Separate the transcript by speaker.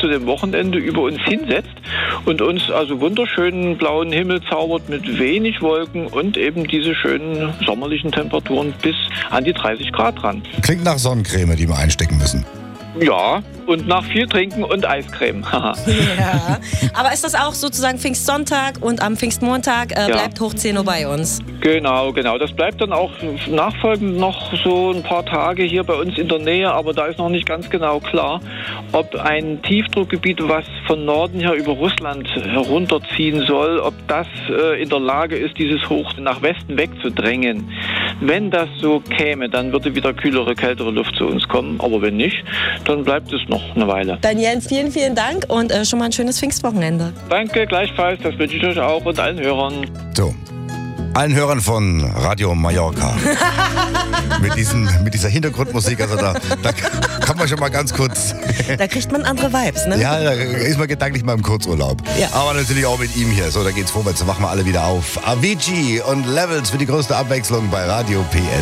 Speaker 1: zu dem Wochenende über uns hinsetzt und uns also wunderschönen blauen Himmel zaubert mit wenig Wolken und eben diese schönen sommerlichen Temperaturen bis an die 30 Grad ran.
Speaker 2: Klingt nach Sonnencreme, die wir einstecken müssen.
Speaker 1: Ja, und nach viel Trinken und Eiscreme.
Speaker 3: Ja. Aber ist das auch sozusagen Pfingstsonntag und am Pfingstmontag bleibt hoch 10 Uhr bei uns?
Speaker 1: Genau. Das bleibt dann auch nachfolgend noch so ein paar Tage hier bei uns in der Nähe, aber da ist noch nicht ganz genau klar, ob ein Tiefdruckgebiet, was von Norden her über Russland herunterziehen soll, ob das in der Lage ist, dieses Hoch nach Westen wegzudrängen. Wenn das so käme, dann würde wieder kühlere, kältere Luft zu uns kommen, aber wenn nicht, dann bleibt es noch eine Weile.
Speaker 3: Dann Jens, vielen, vielen Dank und schon mal ein schönes Pfingstwochenende.
Speaker 1: Danke, gleichfalls, das wünsche ich euch auch und allen Hörern.
Speaker 2: So, allen Hörern von Radio Mallorca. mit dieser Hintergrundmusik, also da kann man schon mal ganz kurz...
Speaker 3: Da kriegt man andere Vibes, ne?
Speaker 2: Ja, da ist man gedanklich mal im Kurzurlaub.
Speaker 3: Ja.
Speaker 2: Aber natürlich auch mit ihm hier. So, da geht's vorwärts, da machen wir alle wieder auf. Avicii und Levels für die größte Abwechslung bei Radio PS.